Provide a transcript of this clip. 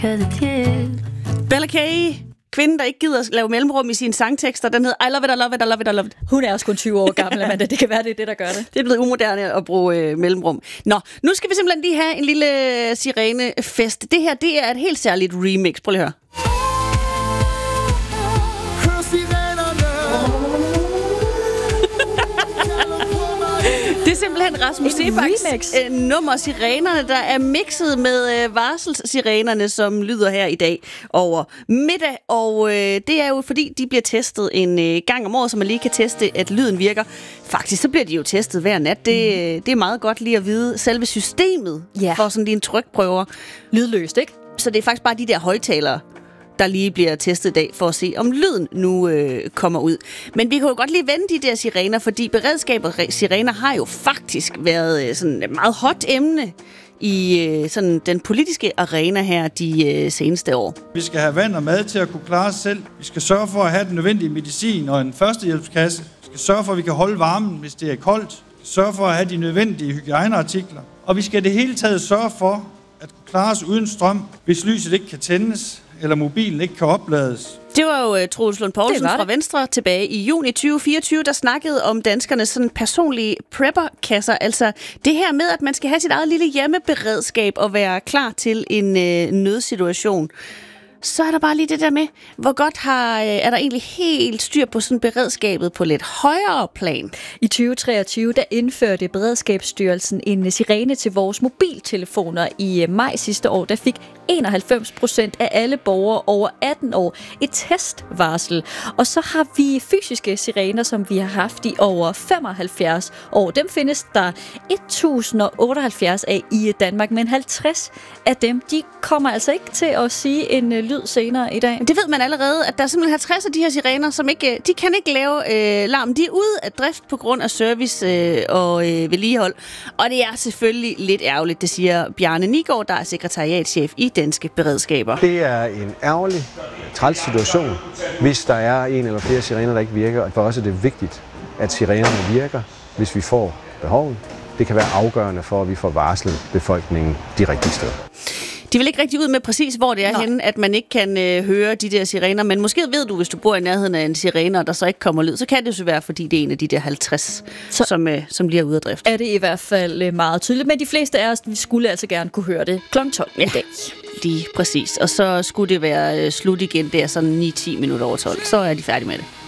Bella Kay, kvinden, der ikke gider at lave mellemrum i sine sangtekster, den hedder I love it, I love it, I love it, I love it. Hun er også kun 20 år gammel, Amanda. Det kan være, det er det, der gør det. Det er blevet umoderne at bruge mellemrum. Nå, nu skal vi simpelthen lige have en lille sirenefest. Det her, det er et helt særligt remix. Prøv lige at høre. Det er simpelthen Rasmus Seebachs nummer Sirenerne, der er mixet med varselssirenerne, som lyder her i dag over middag. Og det er jo fordi, de bliver testet en gang om året, så man lige kan teste, at lyden virker. Faktisk så bliver de jo testet hver nat. Det er meget godt lige at vide selve systemet for sådan lige en trykprøver. Lydløst, ikke? Så det er faktisk bare de der højtalere, der lige bliver testet i dag, for at se, om lyden nu kommer ud. Men vi kan jo godt lige vende de der sirener, fordi beredskabet sirener har jo faktisk været sådan et meget hot emne i sådan den politiske arena her de seneste år. Vi skal have vand og mad til at kunne klare os selv. Vi skal sørge for at have den nødvendige medicin og en førstehjælpskasse. Vi skal sørge for, at vi kan holde varmen, hvis det er koldt. Vi skal sørge for at have de nødvendige hygiejneartikler. Og vi skal det hele taget sørge for at kunne klare os uden strøm, hvis lyset ikke kan tændes eller mobilen ikke kan oplades. Det var jo Troels Lund Poulsen fra Venstre tilbage i juni 2024, der snakkede om danskernes sådan personlige prepper-kasser. Altså det her med, at man skal have sit eget lille hjemmeberedskab og være klar til en nødsituation. Så er der bare lige det der med, hvor godt er der egentlig helt styr på sådan beredskabet på lidt højere plan. I 2023, der indførte Beredskabsstyrelsen en sirene til vores mobiltelefoner. I maj sidste år, der fik 91% af alle borgere over 18 år et testvarsel. Og så har vi fysiske sirener, som vi har haft i over 75 år. Dem findes der 1078 af i Danmark, men 50 af dem, de kommer altså ikke til at sige en lyd senere i dag. Det ved man allerede, at der er simpelthen 50 af de her sirener, som ikke, de kan ikke lave larm. De er ude af drift på grund af service og vedligehold. Og det er selvfølgelig lidt ærgerligt, det siger Bjarne Nigård, der er sekretariatschef i Danske Beredskaber. Det er en ærgerlig, træls situation, hvis der er en eller flere sirener, der ikke virker. For os er det vigtigt, at sirenerne virker, hvis vi får behovet. Det kan være afgørende for, at vi får varslet befolkningen de rigtige steder. De vil ikke rigtig ud med præcis, hvor det er henne, at man ikke kan høre de der sirener. Men måske ved du, hvis du bor i nærheden af en sirene, og der så ikke kommer lyd, så kan det jo være, fordi det er en af de der 50, som lige er ude af drift. Er det i hvert fald meget tydeligt. Men de fleste af os, vi skulle altså gerne kunne høre det kl. 12 i dag. Lige præcis. Og så skulle det være slut igen der sådan 9-10 minutter over 12. Så er de færdige med det.